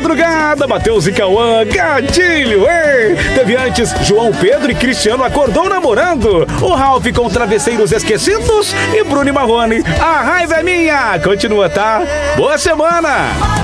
madrugada, Matheus e Cauã, gatilho, hein? Teve antes João Pedro e Cristiano acordou namorando. O Ralph com travesseiros esquecidos e Bruno e Marrone. A raiva é minha. Continua, tá? Boa semana!